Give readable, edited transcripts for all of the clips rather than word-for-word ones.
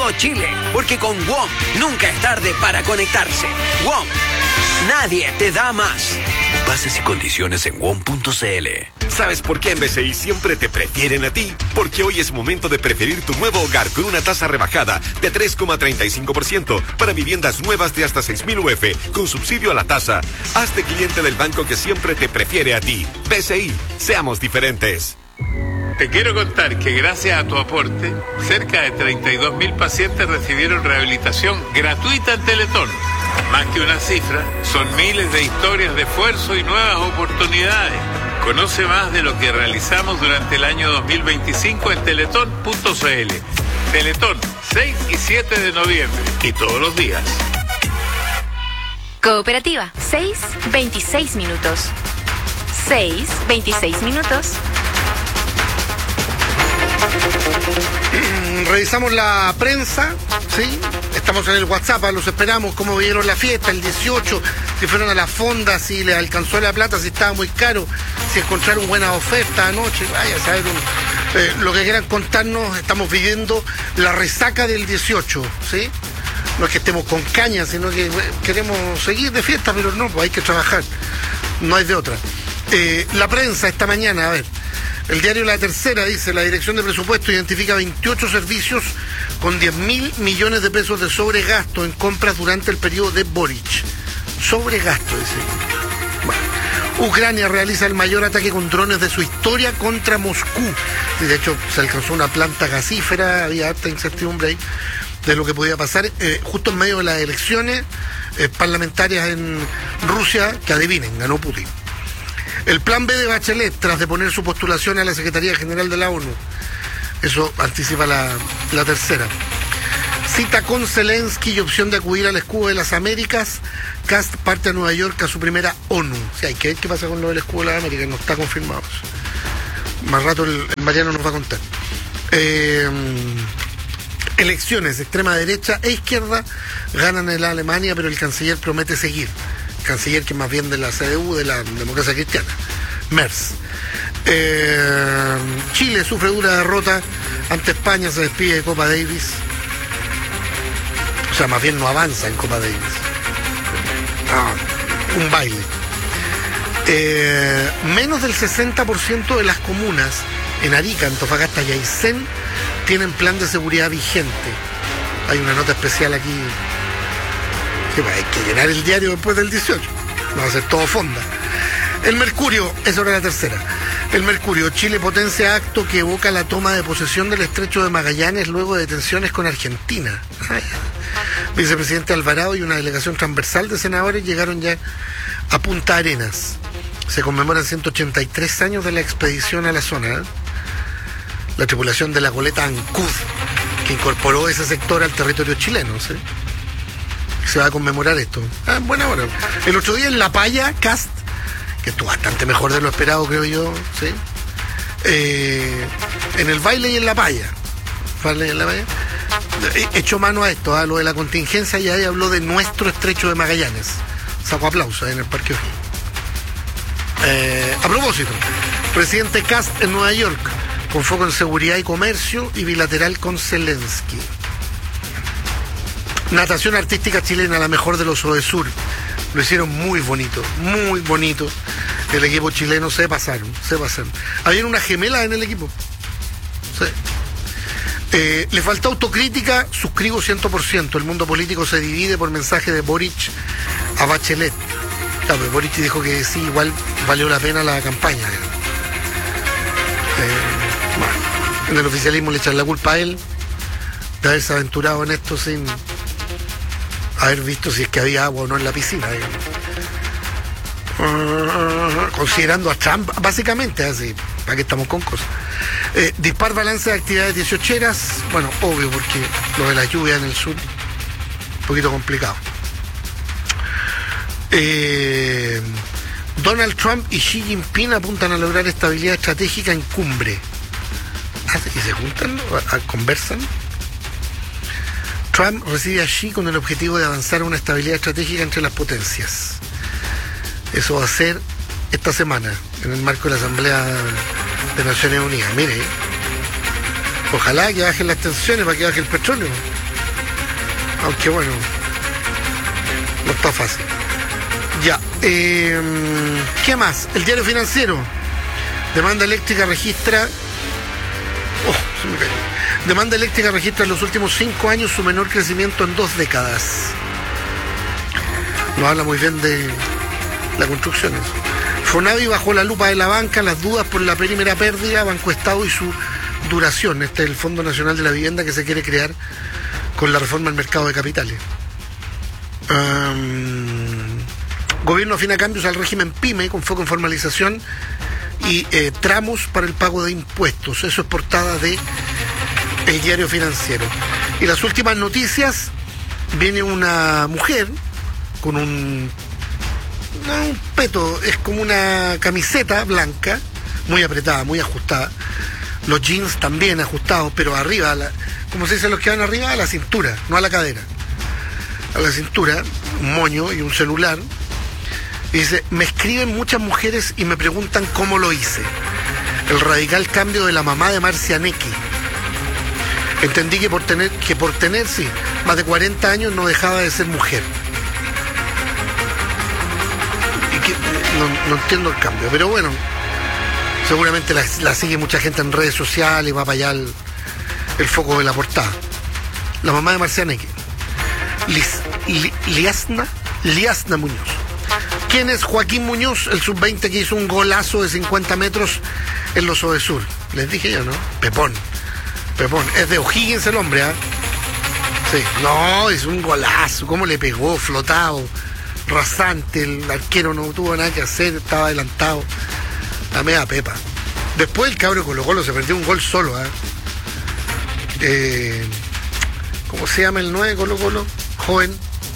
todo Chile, porque con WOM nunca es tarde para conectarse. WOM, nadie te da más. Bases y condiciones en WOM.cl. ¿Sabes por qué en BCI siempre te prefieren a ti? Porque hoy es momento de preferir tu nuevo hogar con una tasa rebajada de 3,35% para viviendas nuevas de hasta 6.000 UF con subsidio a la tasa. Hazte cliente del banco que siempre te prefiere a ti. BCI, seamos diferentes. Te quiero contar que gracias a tu aporte, cerca de 32.000 pacientes recibieron rehabilitación gratuita en Teletón. Más que una cifra, son miles de historias de esfuerzo y nuevas oportunidades. Conoce más de lo que realizamos durante el año 2025 en teletón.cl. Teletón, 6 y 7 de noviembre. Y todos los días. Cooperativa, 6:26 minutos. 6:26 minutos. Revisamos la prensa, ¿sí? Estamos en el WhatsApp, los esperamos, cómo vieron la fiesta, el 18, si fueron a la fonda, si les alcanzó la plata, si estaba muy caro, si encontraron buenas ofertas anoche, vaya a saber lo que quieran contarnos. Estamos viviendo la resaca del 18, ¿sí? No es que estemos con caña, sino que queremos seguir de fiesta, pero no, pues hay que trabajar, no hay de otra. La prensa esta mañana, a ver. El diario La Tercera dice: la Dirección de Presupuesto identifica 28 servicios con 10.000 millones de pesos de sobregasto en compras durante el periodo de Boric. Sobregasto, dice. Bueno. Ucrania realiza el mayor ataque con drones de su historia contra Moscú. Y de hecho se alcanzó una planta gasífera, había harta incertidumbre ahí de lo que podía pasar, justo en medio de las elecciones parlamentarias en Rusia, que adivinen, ganó Putin. El plan B de Bachelet, tras deponer su postulación a la Secretaría General de la ONU. Eso anticipa la Tercera. Cita con Zelensky y opción de acudir al escudo de las Américas. Kast parte a Nueva York a su primera ONU. Sí, hay que ver qué pasa con lo del escudo de las Américas, no está confirmado. Más rato el Mariano nos va a contar. Elecciones, extrema derecha e izquierda ganan en la Alemania, pero el canciller promete seguir. Canciller que más bien de la CDU, de la Democracia Cristiana, Merz. Chile sufre dura derrota ante España, se despide de Copa Davis. O sea, más bien no avanza en Copa Davis. Un baile. Menos del 60% de las comunas en Arica, Antofagasta y Aysén tienen plan de seguridad vigente. Hay una nota especial aquí. Hay que llenar el diario después del 18. Va a ser todo fonda. El Mercurio, esa era la Tercera. El Mercurio, Chile potencia acto que evoca la toma de posesión del estrecho de Magallanes luego de tensiones con Argentina. Vicepresidente Alvarado y una delegación transversal de senadores llegaron ya a Punta Arenas. Se conmemoran 183 años de la expedición a la zona. La tripulación de la goleta Ancud, que incorporó ese sector al territorio chileno, ¿sí? Se va a conmemorar esto. Buena hora. El otro día en La Paya, Kast, que estuvo bastante mejor de lo esperado, creo yo, ¿sí? En el baile y en La Paya. Echó mano a esto, a lo de la contingencia, y ahí habló de nuestro estrecho de Magallanes. Sacó aplausos en el Parque O'Higgins. A propósito, presidente Kast en Nueva York, con foco en seguridad y comercio y bilateral con Zelensky. Natación artística chilena, la mejor de los ODESUR. Lo hicieron muy bonito, muy bonito. El equipo chileno se pasaron. Había una gemela en el equipo. Sí. Le falta autocrítica, suscribo 100%. El mundo político se divide por mensaje de Boric a Bachelet. Claro, pero Boric dijo que sí, igual valió la pena la campaña. Bueno, en el oficialismo le echan la culpa a él de haberse aventurado en esto sin haber visto si es que había agua o no en la piscina, digamos. Considerando a Trump, básicamente, así, para que estamos con cosas. Dispar balance de actividades 18eras, bueno, obvio, porque lo de la lluvia en el sur, un poquito complicado. Donald Trump y Xi Jinping apuntan a lograr estabilidad estratégica en cumbre. ¿Y se juntan? ¿Conversan? Trump recibe a Xi con el objetivo de avanzar a una estabilidad estratégica entre las potencias. Eso va a ser esta semana, en el marco de la Asamblea de Naciones Unidas. Mire, ojalá que bajen las tensiones para que baje el petróleo. Aunque bueno, no está fácil. Ya, ¿qué más? El Diario Financiero. Demanda eléctrica registra... se me cayó. Demanda eléctrica registra en los últimos 5 años su menor crecimiento en 2 décadas. Nos habla muy bien de la construcción eso. Fonavi bajo la lupa de la banca las dudas por la primera pérdida, Banco Estado y su duración. Este es el Fondo Nacional de la Vivienda que se quiere crear con la reforma del mercado de capitales. Gobierno afina cambios al régimen PYME con foco en formalización y tramos para el pago de impuestos. Eso es portada de El Diario Financiero. Y las últimas noticias, viene una mujer con un peto, es como una camiseta blanca, muy apretada, muy ajustada. Los jeans también ajustados, pero arriba, como se dice los que van arriba, a la cintura, no a la cadera. A la cintura, un moño y un celular. Y dice, me escriben muchas mujeres y me preguntan cómo lo hice. El radical cambio de la mamá de Marcianecki. Entendí que por tener, sí, más de 40 años no dejaba de ser mujer. Y que no entiendo el cambio, pero bueno, seguramente la sigue mucha gente en redes sociales, va para allá el foco de la portada. La mamá de Marcianecki. Liasna Muñoz. ¿Quién es Joaquín Muñoz, el sub-20 que hizo un golazo de 50 metros en los Odesur? Les dije yo, ¿no? Pepón. Es de O'Higgins el hombre, ¿ah? Sí. No, es un golazo. ¿Cómo le pegó? Flotado, rasante. El arquero no tuvo nada que hacer, estaba adelantado. La media pepa. Después el cabro de Colo-Colo se perdió un gol solo, ¿ah? ¿Cómo se llama el 9 de Colo-Colo? Joven.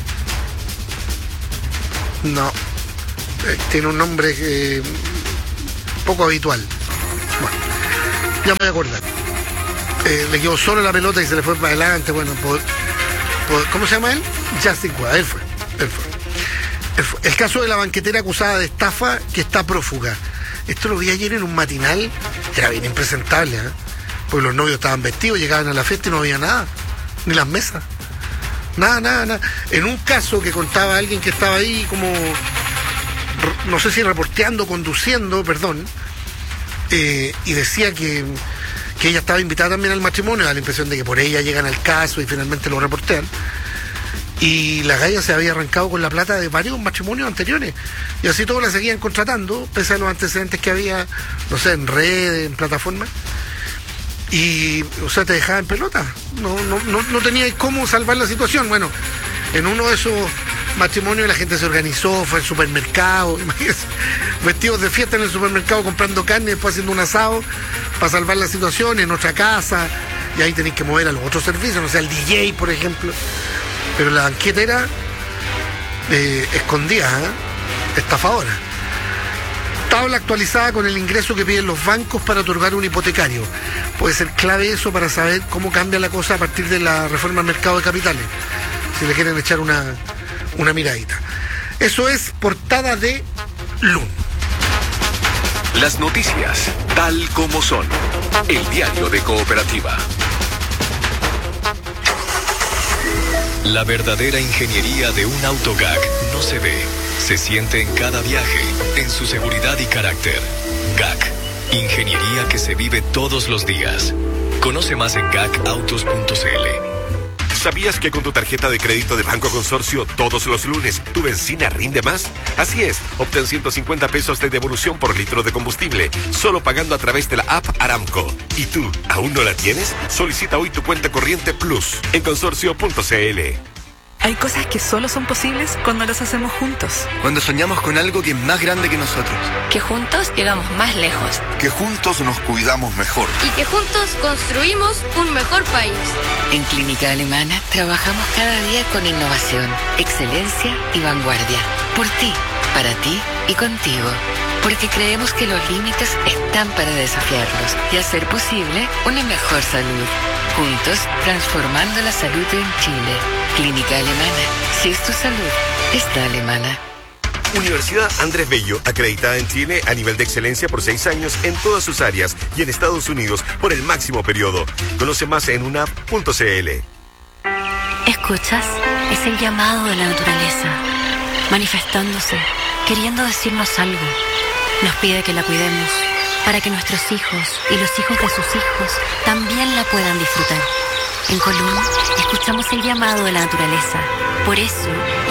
No. Tiene un nombre poco habitual. Bueno, ya me voy a acordar. Le quedó solo la pelota y se le fue para adelante. Bueno, ¿cómo se llama él? Justin Cueva. Él fue. El caso de la banquetera acusada de estafa que está prófuga. Esto lo vi ayer en un matinal. Era bien impresentable, ¿eh? Porque los novios estaban vestidos, llegaban a la fiesta y no había nada. Ni las mesas. Nada. En un caso que contaba alguien que estaba ahí como, no sé si reporteando, conduciendo, perdón, y decía que ella estaba invitada también al matrimonio, da la impresión de que por ella llegan al caso y finalmente lo reportean. Y la galla se había arrancado con la plata de varios matrimonios anteriores. Y así todos la seguían contratando, pese a los antecedentes que había, no sé, en redes, en plataformas. Y, o sea, te dejaba en pelota. No tenía cómo salvar la situación. Bueno, en uno de esos matrimonios la gente se organizó, fue al supermercado, imagínense, vestidos de fiesta en el supermercado comprando carne, después haciendo un asado para salvar la situación en otra casa. Y ahí tenéis que mover a los otros servicios, no sé, el DJ, por ejemplo. Pero la banqueta era escondida, estafadora. Tabla actualizada con el ingreso que piden los bancos para otorgar un hipotecario. Puede ser clave eso para saber cómo cambia la cosa a partir de la reforma del mercado de capitales. Si le quieren echar una miradita. Eso es portada de LUN. Las noticias, tal como son. El diario de Cooperativa. La verdadera ingeniería de un autoGAC no se ve, se siente en cada viaje, en su seguridad y carácter. GAC, ingeniería que se vive todos los días. Conoce más en gacautos.cl. ¿Sabías que con tu tarjeta de crédito de Banco Consorcio todos los lunes tu benzina rinde más? Así es, obtén 150 pesos de devolución por litro de combustible, solo pagando a través de la app Aramco. ¿Y tú, aún no la tienes? Solicita hoy tu cuenta corriente Plus en consorcio.cl. Hay cosas que solo son posibles cuando las hacemos juntos. Cuando soñamos con algo que es más grande que nosotros. Que juntos llegamos más lejos. Que juntos nos cuidamos mejor. Y que juntos construimos un mejor país. En Clínica Alemana trabajamos cada día con innovación, excelencia y vanguardia. Por ti, para ti y contigo. Porque creemos que los límites están para desafiarlos y hacer posible una mejor salud. Juntos, transformando la salud en Chile. Clínica Alemana. Si es tu salud, está alemana. Universidad Andrés Bello, acreditada en Chile a nivel de excelencia por 6 años en todas sus áreas y en Estados Unidos por el máximo periodo. Conoce más en unap.cl. escuchas? Es el llamado de la naturaleza, manifestándose, queriendo decirnos algo. Nos pide que la cuidemos, para que nuestros hijos y los hijos de sus hijos también la puedan disfrutar. En Colún, escuchamos el llamado de la naturaleza. Por eso,